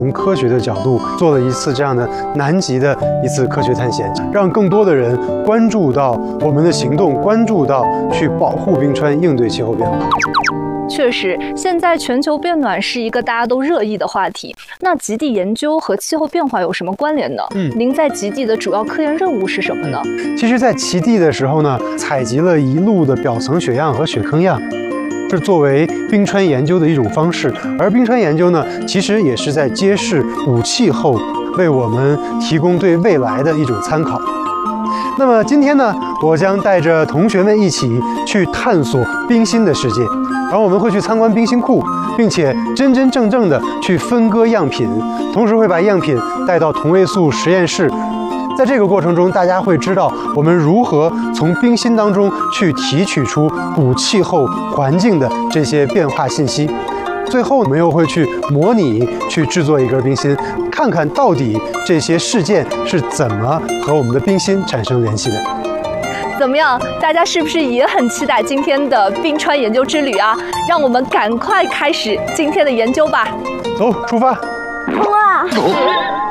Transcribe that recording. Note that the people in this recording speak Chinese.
从科学的角度做了一次这样的南极的一次科学探险，让更多的人关注到我们的行动，关注到去保护冰川，应对气候变化。 确实，现在全球变暖是一个大家都热议的话题。那极地研究和气候变化有什么关联呢？您在极地的主要科研任务是什么呢？ 其实，在极地的时候呢，采集了一路的表层雪样和雪坑样，是作为冰川研究的一种方式。而冰川研究呢，其实也是在揭示古气候，为我们提供对未来的一种参考。那么今天呢，我将带着同学们一起去探索冰芯的世界，然后我们会去参观冰芯库，并且真真正正的去分割样品，同时会把样品带到同位素实验室。在这个过程中，大家会知道我们如何从冰芯当中去提取出古气候环境的这些变化信息。最后，我们又会去模拟去制作一根冰芯，看看到底这些事件是怎么和我们的冰芯产生联系的。 怎么样？大家是不是也很期待今天的冰川研究之旅啊？让我们赶快开始今天的研究吧！ 走，出发！ 哇！